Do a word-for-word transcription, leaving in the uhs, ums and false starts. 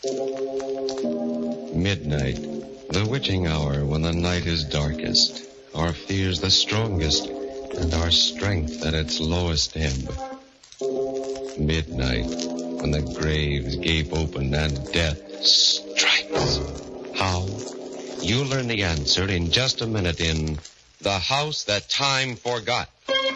Midnight, the witching hour when the night is darkest, our fears the strongest, and our strength at its lowest ebb. Midnight, when the graves gape open and death strikes. How? You'll learn the answer in just a minute in The House That Time Forgot.